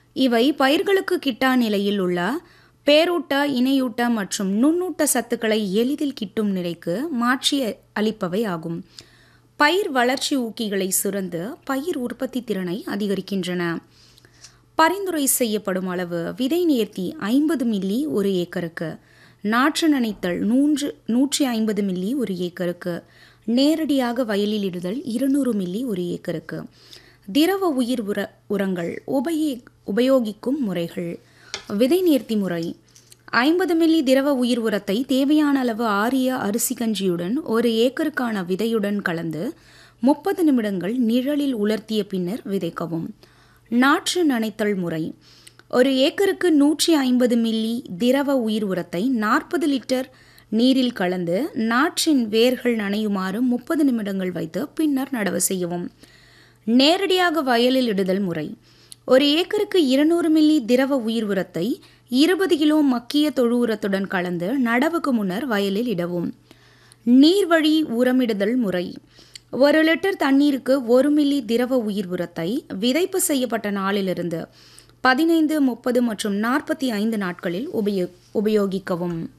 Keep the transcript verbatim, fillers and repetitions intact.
இவை பயிர்களுக்கு கிட்டா நிலையில் உள்ள பேரூட்ட, இணையூட்ட மற்றும் நுண்ணூட்ட சத்துக்களை எளிதில் கிட்டும் நிலைக்கு மாற்றி அளிப்பவை ஆகும். பயிர் வளர்ச்சி ஊக்கிகளை சுரந்து பயிர் உற்பத்தி திறனை அதிகரிக்கின்றன. பரிந்துரை செய்யப்படும் அளவு: விதை நேர்த்தி ஐம்பது மில்லி ஒரு ஏக்கருக்கு, நாற்று நனைத்தல் நூன்று நூற்றி ஐம்பது மில்லி ஒரு ஏக்கருக்கு, நேரடியாக வயலில் இடுதல் இருநூறு மில்லி ஒரு ஏக்கருக்கு. திரவ உயிர் உர உரங்கள் உபயோ உபயோகிக்கும் முறைகள். விதை நேர்த்தி முறை: ஐம்பது மில்லி திரவ உயிர் உரத்தை தேவையான அளவு ஆரிய அரிசி கஞ்சியுடன் ஒரு ஏக்கருக்கான விதையுடன் கலந்து முப்பது நிமிடங்கள் நிழலில் உலர்த்திய பின்னர் விதைக்கவும். நாற்று நனைத்தல் முறை: ஒரு ஏக்கருக்கு நூற்றி ஐம்பது மில்லி திரவ உயிர் உரத்தை நாற்பது லிட்டர் நீரில் கலந்து நாற்றின் வேர்கள் நனையுமாறு முப்பது நிமிடங்கள் வைத்து பின்னர் நடவு செய்யவும். நேரடியாக வயலில் இடுதல் முறை: ஒரு ஏக்கருக்கு இருநூறு மில்லி திரவ உயிர் உரத்தை இருபது கிலோ மக்கிய தொழு உரத்துடன் கலந்து நடவுக்கு முன்னர் வயலில் இடவும். நீர்வழி உரமிடுதல் முறை: ஒரு லிட்டர் தண்ணீருக்கு ஒரு மில்லி திரவ உயிர் உரத்தை விதைப்பு செய்யப்பட்ட நாளிலிருந்து பதினைந்து, முப்பது மற்றும் நாற்பத்தி ஐந்து நாட்களில் உபயோ உபயோகிக்கவும்.